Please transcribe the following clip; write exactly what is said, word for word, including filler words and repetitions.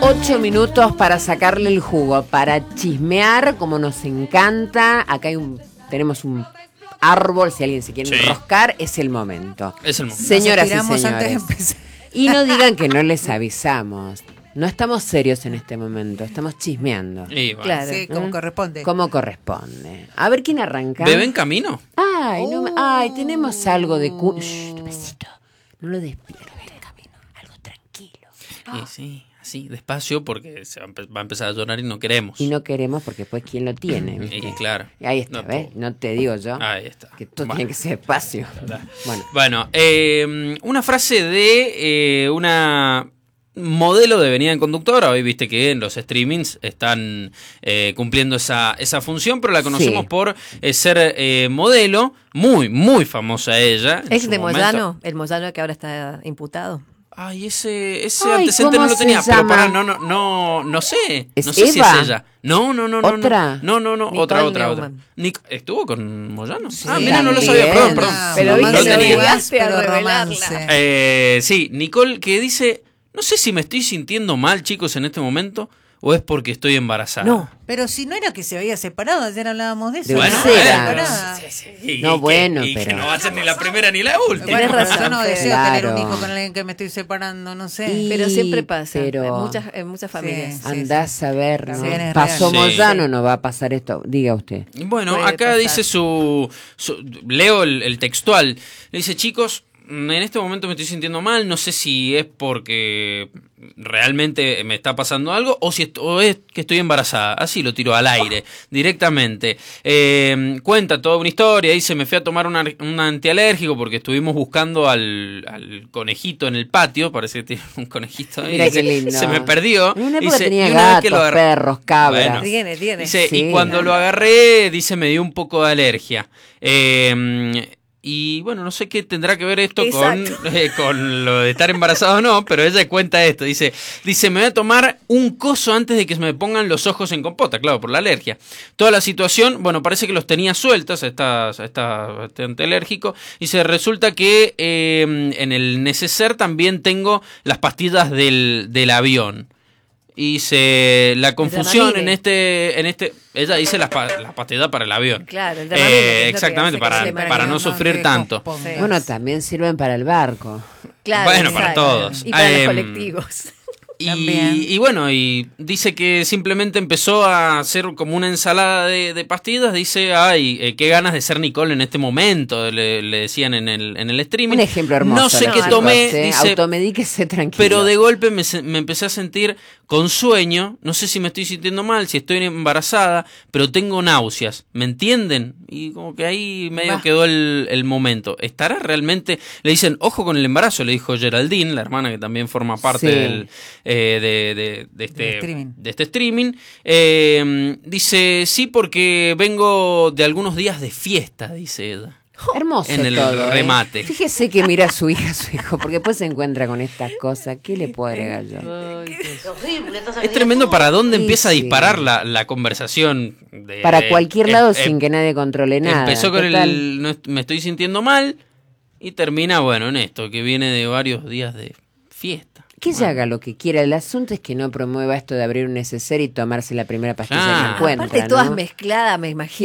ocho minutos para sacarle el jugo, para chismear como nos encanta. Acá hay un, tenemos un árbol, si alguien se quiere sí. enroscar, es el momento. Es el momento. Señoras y señores. Antes de empezar. Y no digan que no les avisamos. No estamos serios en este momento, estamos chismeando. Y bueno. Claro, sí, como ¿Eh? corresponde. Como corresponde. A ver quién arranca. ¿Bebé en camino? Ay, oh. no me, ay, tenemos algo de cu Shh, besito. No lo despiertes. Bebé en camino, algo tranquilo. Oh. Y sí, así, despacio, porque se va a empezar a llorar y no queremos. Y no queremos porque pues quién lo tiene, ¿viste? Y claro. Ahí está, no, ¿ves? No te digo yo. Ahí está. Que todo bueno. tiene que ser despacio. Bueno, bueno eh, una frase de eh, una modelo de venida en conductora. Hoy viste que en los streamings están eh, cumpliendo esa, esa función, pero la conocemos sí. por eh, ser eh, modelo, muy, muy famosa ella. ¿Es de Moyano? ¿El Moyano que ahora está imputado? Ay, ese, ese Ay, antecedente no lo tenía, pero para, no, no, no, no sé. No sé Eva? si es ella. No, no, no, no. ¿Otra? No, no, no, Nicole otra, otra, otra. Nic ¿Estuvo con Moyano? Sí, ah, mira, no lo sabía, perdón, perdón. Pero no, viste, no lo tenía. llegaste a revelarla. Eh, sí, Nicole que dice, no sé si me estoy sintiendo mal, chicos, en este momento, o es porque estoy embarazada. No, pero si no era que se había separado, ayer hablábamos de eso. De ¿no? bueno, bueno, sí, sí, sí. no y bueno, que, y pero... que no va a ser ni la primera ni la última. Tienes razón, yo no deseo claro. tener un hijo con alguien que me estoy separando, no sé. Y, pero siempre pasa, pero... en, muchas, en muchas familias. Sí, andás sí, sí. a ver, ¿no? Pasó Moyano, sí. no va a pasar esto. Diga usted. Bueno, Puede acá pasar. dice su, su... Leo el, el textual. Le dice, chicos, en este momento me estoy sintiendo mal, no sé si es porque realmente me está pasando algo o si es, o es que estoy embarazada. Así lo tiro al aire, directamente. Eh, cuenta toda una historia, dice, me fui a tomar una, un antialérgico porque estuvimos buscando al, al conejito en el patio, parece que tiene un conejito ahí. Mira dice, qué lindo. Se me perdió. En una época dice, tenía y una gatos, vez que lo agarré, perros, cabras. bueno, tiene, tiene. Dice, sí, y cuando no. lo agarré, dice, me dio un poco de alergia. Eh... Y bueno, no sé qué tendrá que ver esto con, eh, con lo de estar embarazado o no, pero ella cuenta esto. Dice, dice, me voy a tomar un coso antes de que se me pongan los ojos en compota, claro, por la alergia. Toda la situación, bueno, parece que los tenía sueltos, está, está bastante alérgico. Y se resulta que eh, en el neceser también tengo las pastillas del, del avión. Y se la confusión en este en este ella dice las pa, la pastilla para el avión. Claro, el eh, exactamente para para no sufrir tanto. Sí. Bueno, también sirven para el barco. Claro, bueno, exacto. para todos. Y para eh, los colectivos. Y, y bueno, y dice que simplemente empezó a hacer como una ensalada de, de pastillas. Dice, ay, eh, qué ganas de ser Nicole en este momento, le, le decían en el, en el streaming. Un ejemplo hermoso. No sé ¿no? qué tomé, ¿eh? dice, automedíquese tranquilo. pero de golpe me, me empecé a sentir con sueño. No sé si me estoy sintiendo mal, si estoy embarazada, pero tengo náuseas. ¿Me entienden? Y como que ahí medio bah. quedó el, el momento. ¿Estará realmente? Le dicen, ojo con el embarazo, le dijo Geraldine, la hermana que también forma parte sí. del... Eh, de, de, de, este, de, streaming. de este streaming. Eh, dice, sí, porque vengo de algunos días de fiesta, dice ella. Hermoso en el todo, remate. ¿eh? Fíjese que mira a su hija, a su hijo, porque después se encuentra con estas cosas. ¿Qué le puedo agregar yo? Es tremendo para dónde sí, empieza a sí. disparar la, la conversación. De, para cualquier lado eh, sin eh, que nadie controle nada. Empezó con total. el no, me estoy sintiendo mal y termina, bueno, en esto, que viene de varios días de fiesta. Que ella haga lo que quiera. El asunto es que no promueva esto de abrir un neceser y tomarse la primera pastilla Ah, que encuentra. Aparte, ¿no? todas mezcladas, me imagino.